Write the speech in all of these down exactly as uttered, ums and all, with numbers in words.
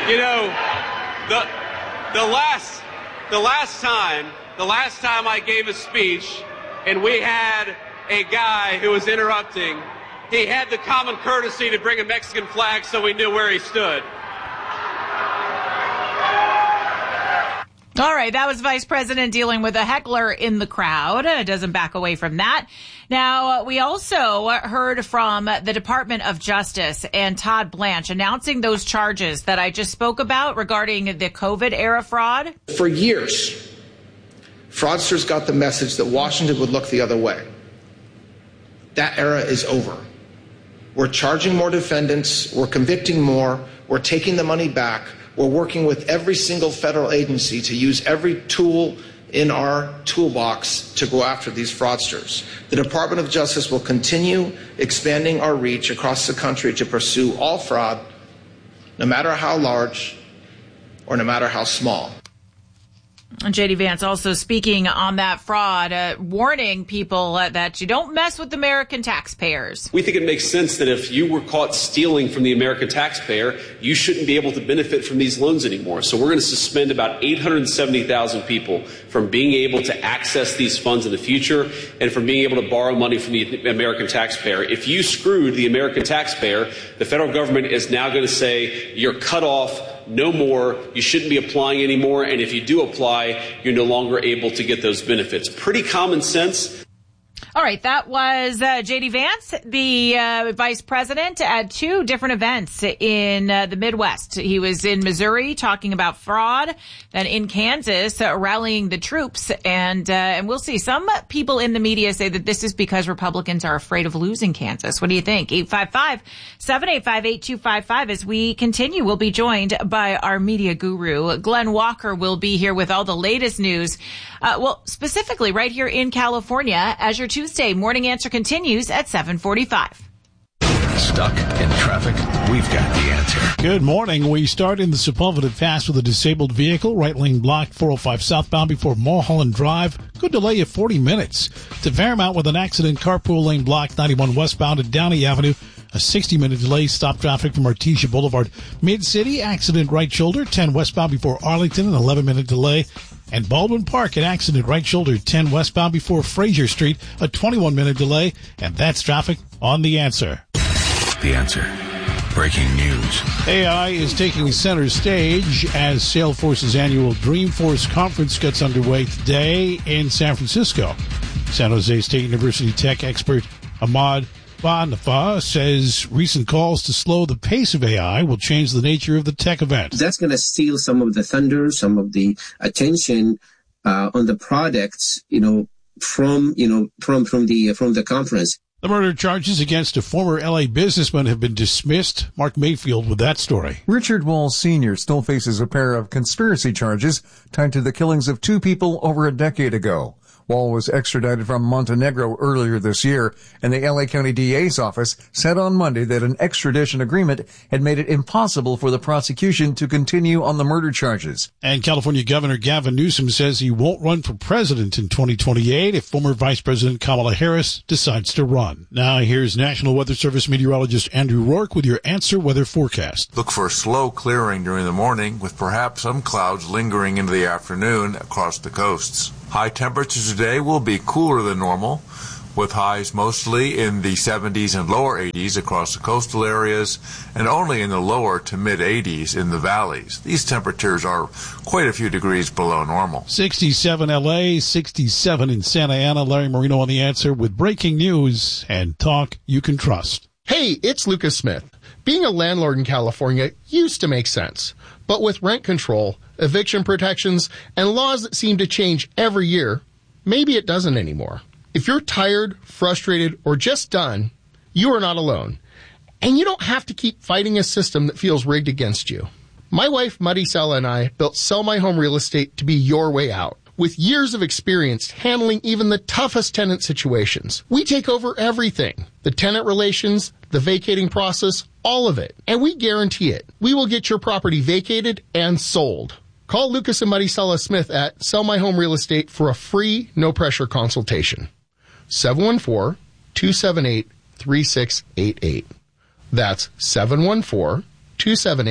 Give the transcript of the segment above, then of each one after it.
You know, the the last the last time the last time I gave a speech and we had a guy who was interrupting, he had the common courtesy to bring a Mexican flag so we knew where he stood. All right, that was Vice President dealing with a heckler in the crowd. Uh, doesn't back away from that. Now, uh, we also heard from the Department of Justice and Todd Blanche announcing those charges that I just spoke about regarding the COVID-era fraud. For years, fraudsters got the message that Washington would look the other way. That era is over. We're charging more defendants. We're convicting more. We're taking the money back. We're working with every single federal agency to use every tool in our toolbox to go after these fraudsters. The Department of Justice will continue expanding our reach across the country to pursue all fraud, no matter how large or no matter how small. J D. Vance also speaking on that fraud, uh, warning people uh, that you don't mess with American taxpayers. We think it makes sense that if you were caught stealing from the American taxpayer, you shouldn't be able to benefit from these loans anymore. So we're going to suspend about eight hundred seventy thousand people from being able to access these funds in the future and from being able to borrow money from the American taxpayer. If you screwed the American taxpayer, the federal government is now going to say you're cut off. No more. You shouldn't be applying anymore. And if you do apply, you're no longer able to get those benefits. Pretty common sense. All right. That was uh, J D. Vance, the uh, vice president, at two different events in uh, the Midwest. He was in Missouri talking about fraud, then in Kansas uh, rallying the troops. And uh, and we'll see. Some people in the media say that this is because Republicans are afraid of losing Kansas. What do you think? eight five five, seven eight five, eight two five five. As we continue, we'll be joined by our media guru. Glenn Walker will be here with all the latest news. Uh, well, specifically right here in California, as your Tuesday Morning Answer continues at seven forty-five. Stuck in traffic? We've got the answer. Good morning. We start in the Sepulveda Pass with a disabled vehicle. Right lane blocked, four oh five southbound before Mulholland Drive. Could delay of forty minutes. To Fairmount with an accident, carpool lane blocked, ninety-one westbound at Downey Avenue. A sixty-minute delay. Stop traffic from Artesia Boulevard. Mid-City, accident right shoulder, ten westbound before Arlington, an eleven-minute delay. And Baldwin Park, an accident right shoulder, ten westbound before Fraser Street, a twenty-one minute delay. And that's traffic on The Answer. The Answer. Breaking news. A I is taking center stage as Salesforce's annual Dreamforce conference gets underway today in San Francisco. San Jose State University tech expert Ahmad Banafa says recent calls to slow the pace of A I will change the nature of the tech event. That's going to steal some of the thunder, some of the attention uh, on the products, you know, from you know from from the uh, from the conference. The murder charges against a former L A businessman have been dismissed. Mark Mayfield with that story. Richard Wall Senior still faces a pair of conspiracy charges tied to the killings of two people over a decade ago. Wall was extradited from Montenegro earlier this year, and the L A County D A's office said on Monday that an extradition agreement had made it impossible for the prosecution to continue on the murder charges. And California Governor Gavin Newsom says he won't run for president in twenty twenty-eight if former Vice President Kamala Harris decides to run. Now here's National Weather Service meteorologist Andrew Rourke with your Answer Weather forecast. Look for slow clearing during the morning with perhaps some clouds lingering into the afternoon across the coasts. High temperatures today will be cooler than normal, with highs mostly in the seventies and lower eighties across the coastal areas, and only in the lower to mid-eighties in the valleys. These temperatures are quite a few degrees below normal. sixty-seven L A, sixty-seven in Santa Ana. Larry Marino on The Answer with breaking news and talk you can trust. Hey, it's Lucas Smith. Being a landlord in California used to make sense. But with rent control, eviction protections, and laws that seem to change every year, maybe it doesn't anymore. If you're tired, frustrated, or just done, you are not alone. And you don't have to keep fighting a system that feels rigged against you. My wife, Maricela, and I built Sell My Home Real Estate to be your way out. With years of experience handling even the toughest tenant situations, we take over everything. The tenant relations, the vacating process, all of it. And we guarantee it. We will get your property vacated and sold. Call Lucas and Maricela Smith at Sell My Home Real Estate for a free, no-pressure consultation. seven one four, two seven eight, three six eight eight. That's seven one four, two seven eight,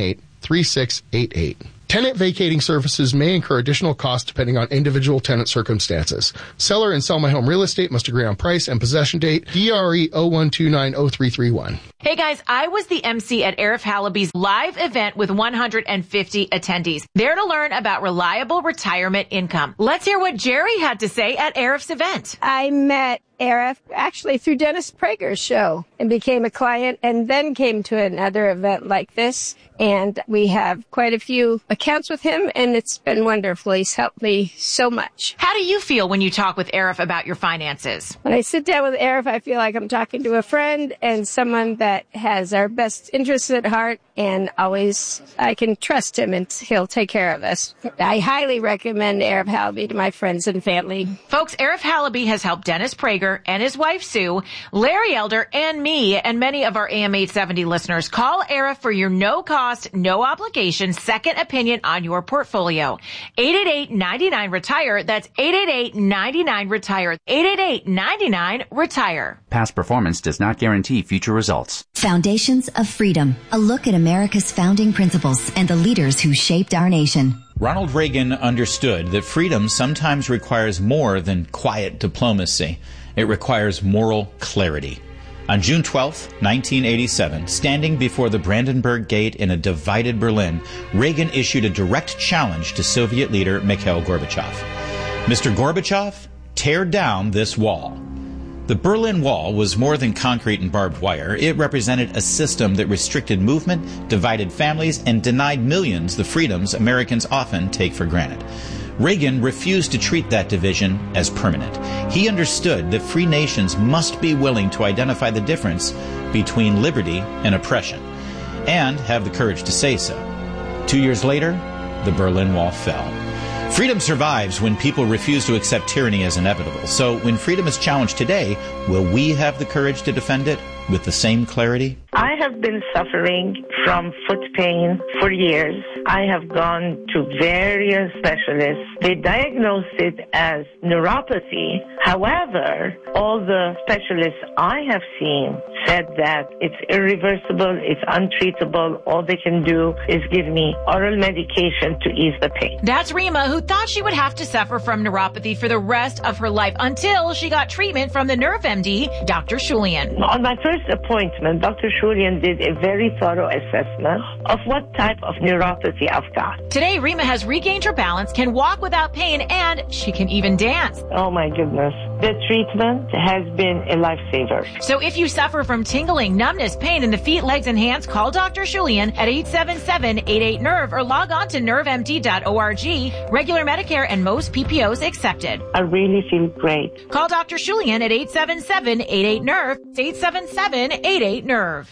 three six eight eight. Tenant vacating services may incur additional costs depending on individual tenant circumstances. Seller and Sell My Home Real Estate must agree on price and possession date. D R E zero one two nine zero three three one. Hey guys, I was the M C at Arif Halaby's live event with one hundred fifty attendees. There to learn about reliable retirement income. Let's hear what Jerry had to say at Arif's event. I met Arif actually through Dennis Prager's show and became a client and then came to another event like this. And we have quite a few accounts with him, and it's been wonderful. He's helped me so much. How do you feel when you talk with Arif about your finances? When I sit down with Arif, I feel like I'm talking to a friend and someone that has our best interests at heart, and always I can trust him and he'll take care of us. I highly recommend Arif Halaby to my friends and family. Folks, Arif Halaby has helped Dennis Prager and his wife Sue, Larry Elder, and me, and many of our A M eight seventy listeners. Call Arif for your no-cost, no obligation second opinion on your portfolio. eight eight eight, nine nine, retire. That's eight eight eight, nine nine, retire. eight eight eight, nine nine, retire. Past performance does not guarantee future results. Foundations of Freedom. A look at America's founding principles and the leaders who shaped our nation. Ronald Reagan understood that freedom sometimes requires more than quiet diplomacy. It requires moral clarity. On June twelfth, nineteen eighty-seven, standing before the Brandenburg Gate in a divided Berlin, Reagan issued a direct challenge to Soviet leader Mikhail Gorbachev. Mister Gorbachev, tear down this wall. The Berlin Wall was more than concrete and barbed wire. It represented a system that restricted movement, divided families, and denied millions the freedoms Americans often take for granted. Reagan refused to treat that division as permanent. He understood that free nations must be willing to identify the difference between liberty and oppression, and have the courage to say so. Two years later, the Berlin Wall fell. Freedom survives when people refuse to accept tyranny as inevitable. So when freedom is challenged today, will we have the courage to defend it with the same clarity? I have been suffering from foot pain for years. I have gone to various specialists. They diagnosed it as neuropathy. However, all the specialists I have seen said that it's irreversible, it's untreatable. All they can do is give me oral medication to ease the pain. That's Rima, who thought she would have to suffer from neuropathy for the rest of her life until she got treatment from the nerve M D, Doctor Shulian. On my first appointment, Doctor Shulian did a very thorough assessment of what type of neuropathy I've got. Today, Rima has regained her balance, can walk without pain, and she can even dance. Oh my goodness. The treatment has been a lifesaver. So if you suffer from tingling, numbness, pain in the feet, legs, and hands, call Doctor Shulian at eight seven seven, eight eight, nerve or log on to nerve m d dot org. Regular Medicare and most P P Os accepted. I really feel great. Call Doctor Shulian at eight seven seven, eight eight, nerve. eight seven seven, eight eight, nerve.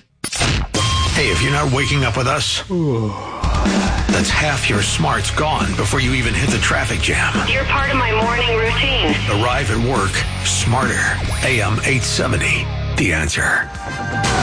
Hey, if you're not waking up with us, that's half your smarts gone before you even hit the traffic jam. You're part of my morning routine. Arrive at work smarter. A M eight seventy, The Answer.